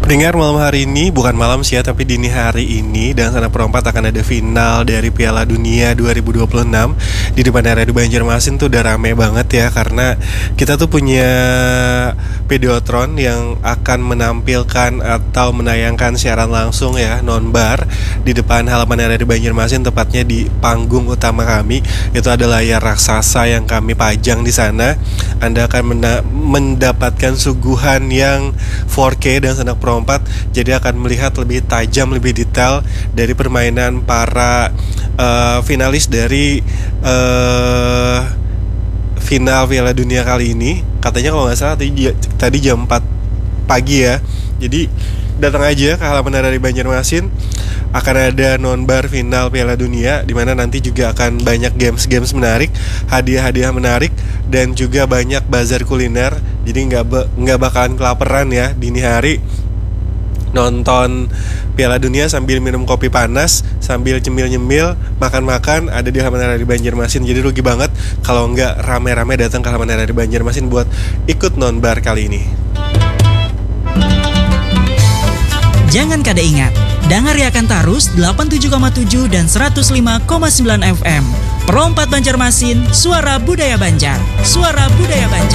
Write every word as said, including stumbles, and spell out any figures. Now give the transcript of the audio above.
Pendengar, malam hari ini, bukan malam sih ya, tapi dini hari ini Dan Sanak Perempat akan ada final dari Piala Dunia dua ribu dua puluh enam. Di depan area di Banjarmasin tuh udah rame banget ya, karena kita tuh punya Videotron yang akan menampilkan atau menayangkan siaran langsung ya, nonbar di depan halaman area di Banjarmasin, tepatnya di panggung utama kami. Itu ada layar raksasa yang kami pajang di sana. Anda akan menda- mendapatkan suguhan yang empat K Dan Sanak Perempat, jadi akan melihat lebih tajam, lebih detail dari permainan para uh, finalis dari uh, final Piala Dunia kali ini. Katanya kalau nggak salah tadi, tadi jam empat pagi ya. Jadi datang aja ke halaman dari Banjarmasin. Akan ada nonbar final Piala Dunia, dimana nanti juga akan banyak games-games menarik, hadiah-hadiah menarik, dan juga banyak bazar kuliner. Jadi nggak be- nggak bakalan kelaparan ya dini hari nonton Piala Dunia sambil minum kopi panas, sambil cemil-nyemil, makan-makan, ada di halaman area di Banjarmasin. Jadi rugi banget kalau nggak rame-rame datang ke halaman area di Banjarmasin buat ikut nonbar kali ini. Jangan kada ingat, dangariakan tarus delapan puluh tujuh koma tujuh dan seratus lima koma sembilan F M. Perompat Banjarmasin, suara budaya Banjar, suara budaya Banjar.